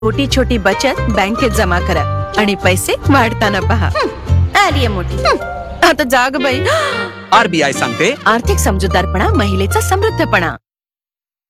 छोटी छोटी बचत बँकेत जमा करा आणि पैसे वाढताना पहा. आली मोठी. आता जाग बाई. RBI सांगते, आर्थिक समजूतदारपणा महिलेचा समृद्धपणा.